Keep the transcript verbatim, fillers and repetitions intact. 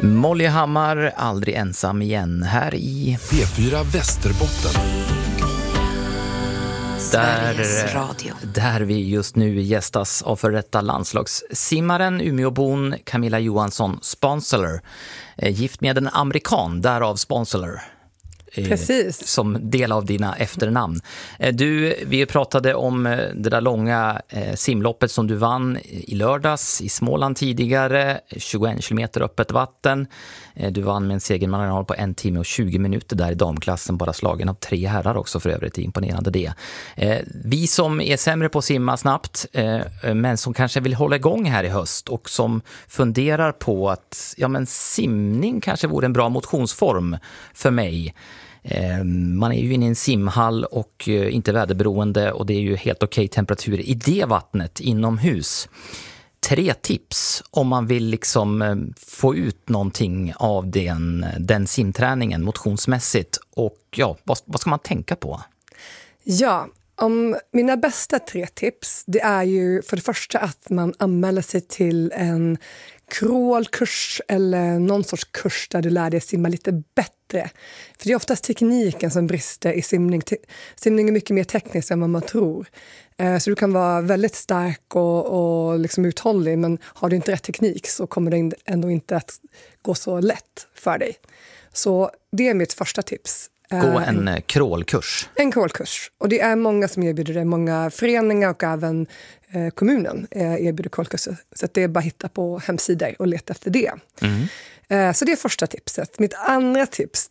Molly Hammar, aldrig ensam igen, här i P fyra Västerbotten. Där, radio. Där vi just nu gästas av för detta landslagssimmaren Umeåbon Camilla Johansson Sponseler, gift med en amerikan, därav Sponseler. Precis. Som del av dina efternamn. Du, vi pratade om det där långa simloppet som du vann i lördags i Småland tidigare, tjugoen kilometer öppet vatten. Du vann med en segermarginal på en timme och tjugo minuter där i damklassen, bara slagen av tre herrar också, för övrigt imponerande det. Vi som är sämre på att simma snabbt, men som kanske vill hålla igång här i höst och som funderar på att ja, men simning kanske vore en bra motionsform för mig. Man är ju inne i en simhall och inte väderberoende, och det är ju helt okej temperatur i det vattnet inomhus. Tre tips om man vill liksom få ut någonting av den, den simträningen motionsmässigt, och ja, vad, vad ska man tänka på? Ja, om mina bästa tre tips, det är ju för det första att man anmäler sig till en crawlkurs eller någon sorts kurs där du lär dig simma lite bättre. För det är oftast tekniken som brister i simning. Simning är mycket mer tekniskt än vad man tror. Så du kan vara väldigt stark och, och liksom uthållig, men har du inte rätt teknik så kommer det ändå inte att gå så lätt för dig. Så det är mitt första tips. Gå en crawlkurs. En crawlkurs. Och det är många som erbjuder det. Många föreningar och även eh, kommunen eh, erbjuder crawlkurser. Så att det är bara att hitta på hemsidor och leta efter det. Mm. Eh, så det är första tipset. Mitt andra tips,